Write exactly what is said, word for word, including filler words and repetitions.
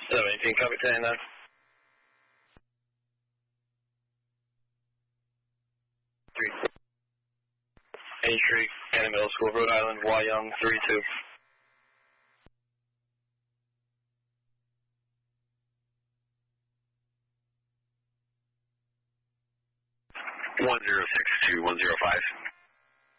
seventeen, copy ten nine. Three. A Street, Cannon Middle School, Rhode Island, Wyong, three two. one zero six two one zero five.